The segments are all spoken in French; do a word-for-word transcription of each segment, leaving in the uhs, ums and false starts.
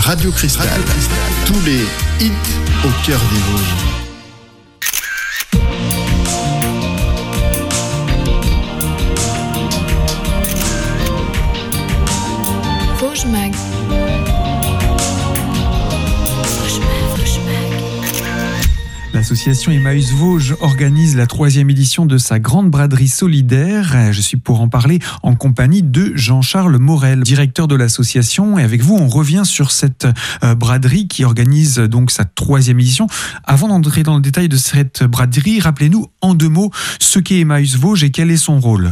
Radio Cristal. Tous les hits au cœur des Vosges. Vosges Mag. L'association Emmaüs Vosges organise la troisième édition de sa grande braderie solidaire. Je suis pour en parler en compagnie de Jean-Charles Morel, directeur de l'association. Et avec vous, on revient sur cette braderie qui organise donc sa troisième édition. Avant d'entrer dans le détail de cette braderie, rappelez-nous en deux mots ce qu'est Emmaüs Vosges et quel est son rôle.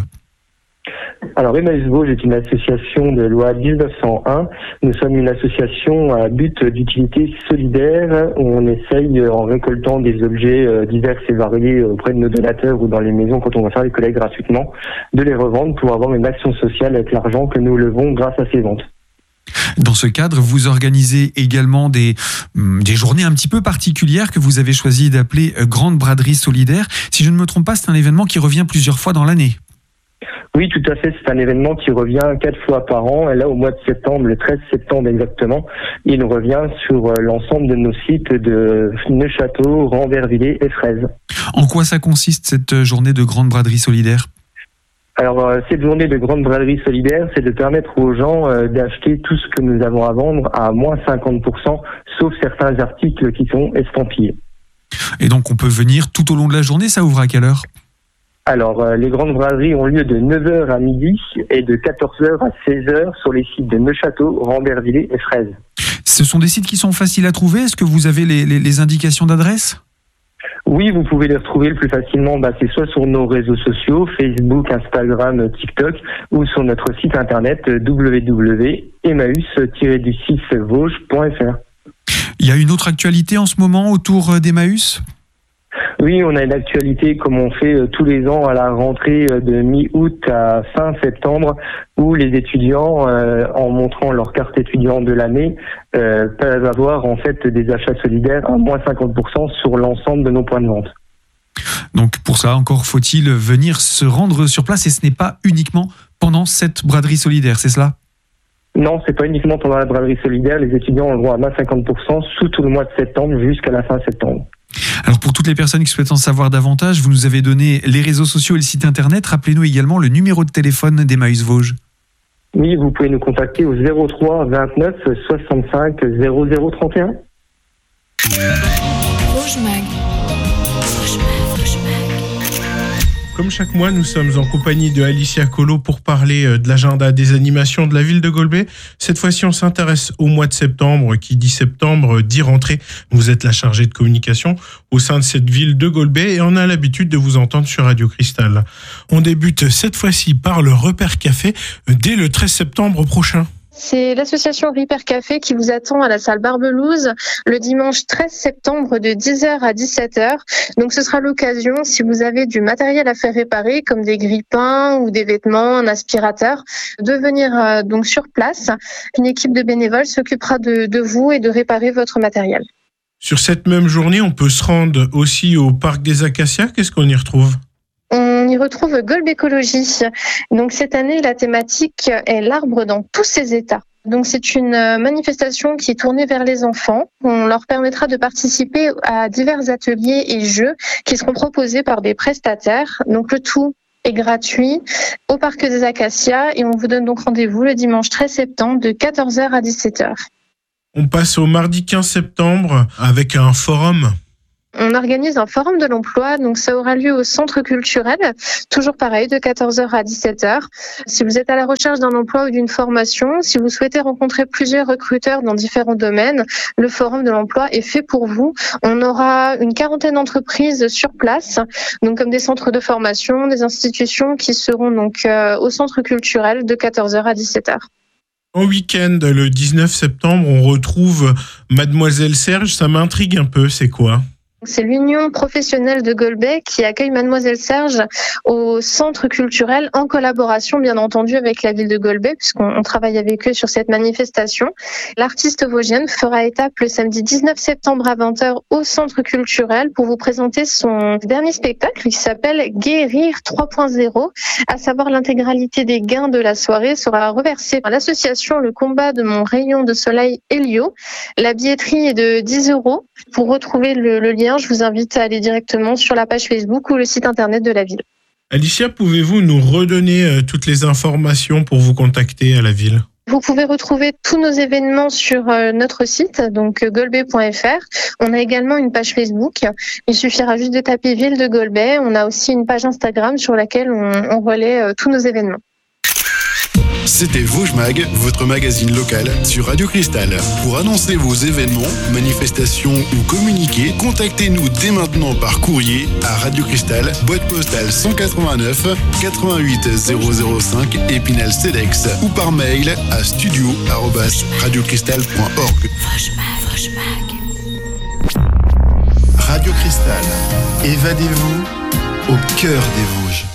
Alors Emmaüs Vosges est une association de loi dix-neuf cent un. Nous sommes une association à but d'utilité solidaire où on essaye, en récoltant des objets divers et variés auprès de nos donateurs ou dans les maisons quand on va faire les collectes gratuitement, de les revendre pour avoir une action sociale avec l'argent que nous levons grâce à ces ventes. Dans ce cadre, vous organisez également des, des journées un petit peu particulières que vous avez choisi d'appeler Grande Braderie Solidaire. Si je ne me trompe pas, c'est un événement qui revient plusieurs fois dans l'année. Oui, tout à fait. C'est un événement qui revient quatre fois par an. Et là, au mois de septembre, le treize septembre exactement, il revient sur l'ensemble de nos sites de Neufchâteau, Rambervillers et Fraises. En quoi ça consiste, cette journée de Grande Braderie Solidaire ? Alors, cette journée de Grande Braderie Solidaire, c'est de permettre aux gens d'acheter tout ce que nous avons à vendre à moins cinquante pour cent, sauf certains articles qui sont estampillés. Et donc, on peut venir tout au long de la journée. Ça ouvre à quelle heure ? Alors, euh, les grandes braderies ont lieu de neuf heures à midi et de quatorze heures à seize heures sur les sites de Neufchâteau, Rambervillers et Fraises. Ce sont des sites qui sont faciles à trouver. Est-ce que vous avez les, les, les indications d'adresse ? Oui, vous pouvez les retrouver le plus facilement. Bah, c'est soit sur nos réseaux sociaux, Facebook, Instagram, TikTok, ou sur notre site internet w w w point emmaüs tiret six vosges point f r. Il y a une autre actualité en ce moment autour d'Emmaüs ? Oui, on a une actualité comme on fait tous les ans à la rentrée de mi-août à fin septembre où les étudiants, euh, en montrant leur carte étudiant de l'année, euh, peuvent avoir en fait des achats solidaires à moins cinquante pour cent sur l'ensemble de nos points de vente. Donc pour ça, encore faut-il venir se rendre sur place et ce n'est pas uniquement pendant cette braderie solidaire, c'est cela ? Non, c'est pas uniquement pendant la braderie solidaire. Les étudiants ont le droit à moins cinquante pour cent sous tout le mois de septembre jusqu'à la fin septembre. Alors pour toutes les personnes qui souhaitent en savoir davantage, vous nous avez donné les réseaux sociaux et le site internet. Rappelez-nous également le numéro de téléphone d'Emmaüs Vosges. Oui, vous pouvez nous contacter au zéro trois vingt-neuf soixante-cinq zéro zéro trente et un. Vosges Mag. Vosges Mag, Vosges Mag. Comme chaque mois, nous sommes en compagnie de Alicia Colo pour parler de l'agenda des animations de la ville de Golbey. Cette fois-ci, on s'intéresse au mois de septembre. Qui dit septembre dit rentrée. Vous êtes la chargée de communication au sein de cette ville de Golbey et on a l'habitude de vous entendre sur Radio Cristal. On débute cette fois-ci par le Repère Café dès le treize septembre prochain. C'est l'association Repère Café qui vous attend à la salle Barbelouze le dimanche treize septembre de dix heures à dix-sept heures. Donc ce sera l'occasion, si vous avez du matériel à faire réparer, comme des grille-pains ou des vêtements, un aspirateur, de venir euh, donc sur place. Une équipe de bénévoles s'occupera de, de vous et de réparer votre matériel. Sur cette même journée, on peut se rendre aussi au Parc des Acacias. Qu'est-ce qu'on y retrouve ? On y retrouve Golbécologie. Donc cette année, la thématique est l'arbre dans tous ses états. Donc c'est une manifestation qui est tournée vers les enfants. On leur permettra de participer à divers ateliers et jeux qui seront proposés par des prestataires. Donc le tout est gratuit au Parc des Acacias et on vous donne donc rendez-vous le dimanche treize septembre de quatorze heures à dix-sept heures. On passe au mardi quinze septembre avec un forum. On organise un forum de l'emploi, donc ça aura lieu au centre culturel, toujours pareil, de quatorze heures à dix-sept heures. Si vous êtes à la recherche d'un emploi ou d'une formation, si vous souhaitez rencontrer plusieurs recruteurs dans différents domaines, le forum de l'emploi est fait pour vous. On aura une quarantaine d'entreprises sur place, donc comme des centres de formation, des institutions qui seront donc euh, au centre culturel de quatorze heures à dix-sept heures. En week-end, le dix-neuf septembre, on retrouve Mademoiselle Serge. Ça m'intrigue un peu, c'est quoi ? C'est l'Union professionnelle de Golbet qui accueille Mademoiselle Serge au centre culturel en collaboration bien entendu avec la ville de Golbet puisqu'on on travaille avec eux sur cette manifestation. L'artiste vosgienne fera étape le samedi dix-neuf septembre à vingt heures au centre culturel pour vous présenter son dernier spectacle qui s'appelle Guérir trois point zéro, à savoir l'intégralité des gains de la soirée sera reversée par l'association Le Combat de mon rayon de soleil Helio. La billetterie est de dix euros. Pour retrouver le, le lien, je vous invite à aller directement sur la page Facebook ou le site internet de la ville. Alicia, pouvez-vous nous redonner euh, toutes les informations pour vous contacter à la ville ? Vous pouvez retrouver tous nos événements sur euh, notre site, donc euh, golbet point f r. On a également une page Facebook. Il suffira juste de taper Ville de Golbet. On a aussi une page Instagram sur laquelle on, on relaie euh, tous nos événements. C'était Vosges Mag, votre magazine local sur Radio Cristal. Pour annoncer vos événements, manifestations ou communiquer, contactez-nous dès maintenant par courrier à Radio Cristal, boîte postale cent quatre-vingt-neuf quatre-vingt-huit zéro zéro cinq Épinal Cedex ou par mail à studio arobase radiocristal point org. Radio Cristal, évadez-vous au cœur des Vosges.